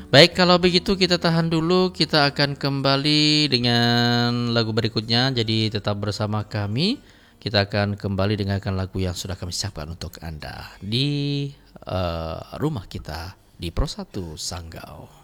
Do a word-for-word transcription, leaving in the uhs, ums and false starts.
Baik, kalau begitu kita tahan dulu, kita akan kembali dengan lagu berikutnya. Jadi tetap bersama kami. Kita akan kembali dengarkan lagu yang sudah kami siapkan untuk Anda di uh, rumah kita di Pro satu Sanggau.